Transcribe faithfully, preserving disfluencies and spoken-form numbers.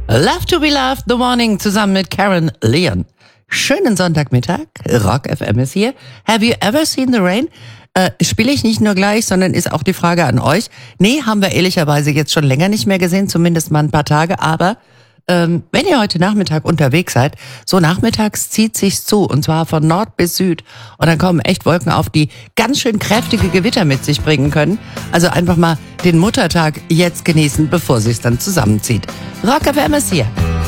Love to be loved, The Morning, zusammen mit Karen Leon. Schönen Sonntagmittag, Rock F M ist hier. Have you ever seen the rain? Äh, spiele ich nicht nur gleich, sondern ist auch die Frage an euch. Nee, haben wir ehrlicherweise jetzt schon länger nicht mehr gesehen, zumindest mal ein paar Tage, aber ähm, wenn ihr heute Nachmittag unterwegs seid, so nachmittags zieht sich's zu, und zwar von Nord bis Süd, und dann kommen echt Wolken auf, die ganz schön kräftige Gewitter mit sich bringen können. Also einfach mal den Muttertag jetzt genießen, bevor sich's dann zusammenzieht. Rock F M ist hier.